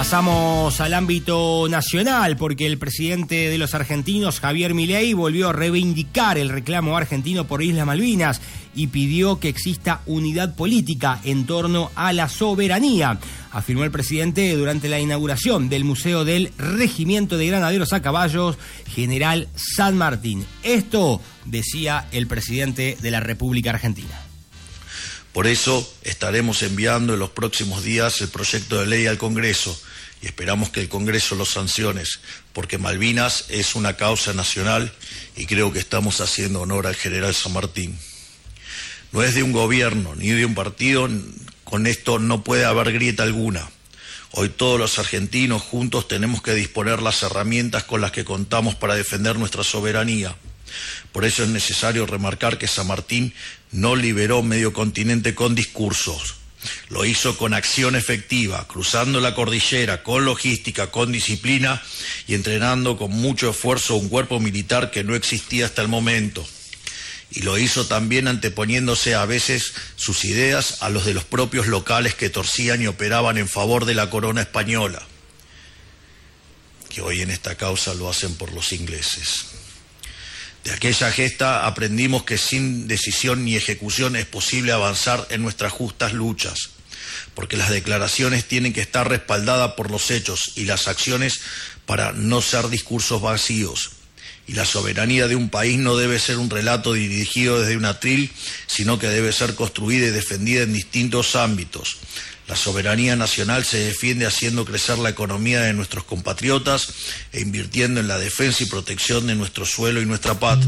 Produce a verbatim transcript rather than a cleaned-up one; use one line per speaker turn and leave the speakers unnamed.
Pasamos al ámbito nacional porque el presidente de los argentinos, Javier Milei, volvió a reivindicar el reclamo argentino por Islas Malvinas y pidió que exista unidad política en torno a la soberanía. Afirmó el presidente durante la inauguración del Museo del Regimiento de Granaderos a Caballos, General San Martín. Esto decía el presidente de la República Argentina.
Por eso estaremos enviando en los próximos días el proyecto de ley al Congreso y esperamos que el Congreso lo sancione, porque Malvinas es una causa nacional y creo que estamos haciendo honor al general San Martín. No es de un gobierno ni de un partido, con esto no puede haber grieta alguna. Hoy todos los argentinos juntos tenemos que disponer las herramientas con las que contamos para defender nuestra soberanía. Por eso es necesario remarcar que San Martín no liberó medio continente con discursos. Lo hizo con acción efectiva, cruzando la cordillera, con logística, con disciplina y entrenando con mucho esfuerzo un cuerpo militar que no existía hasta el momento. Y lo hizo también anteponiéndose a veces sus ideas a los de los propios locales que torcían y operaban en favor de la corona española, que hoy en esta causa lo hacen por los ingleses. De aquella gesta aprendimos que sin decisión ni ejecución es posible avanzar en nuestras justas luchas, porque las declaraciones tienen que estar respaldadas por los hechos y las acciones para no ser discursos vacíos. Y la soberanía de un país no debe ser un relato dirigido desde un atril, sino que debe ser construida y defendida en distintos ámbitos. La soberanía nacional se defiende haciendo crecer la economía de nuestros compatriotas e invirtiendo en la defensa y protección de nuestro suelo y nuestra patria.